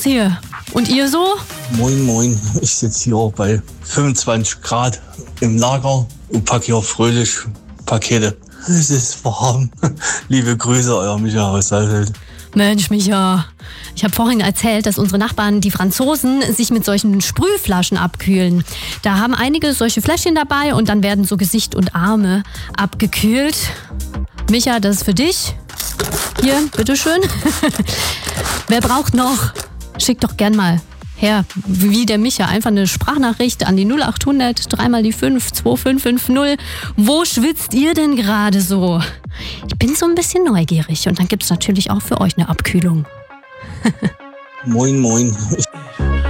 los hier. Und ihr so? Moin, moin. Ich sitze hier bei 25 Grad im Lager und packe hier fröhlich Pakete. Es ist warm. Liebe Grüße, euer Micha aus Salfeld. Mensch, Micha. Ich habe vorhin erzählt, dass unsere Nachbarn, die Franzosen, sich mit solchen Sprühflaschen abkühlen. Da haben einige solche Fläschchen dabei und dann werden so Gesicht und Arme abgekühlt. Micha, das ist für dich. Hier, bitteschön. Wer braucht noch? Schick doch gern mal her, wie der Micha, einfach eine Sprachnachricht an die 0800 3 die 5 2550. Wo schwitzt ihr denn gerade so? Ich bin so ein bisschen neugierig und dann gibt es natürlich auch für euch eine Abkühlung. Moin, moin.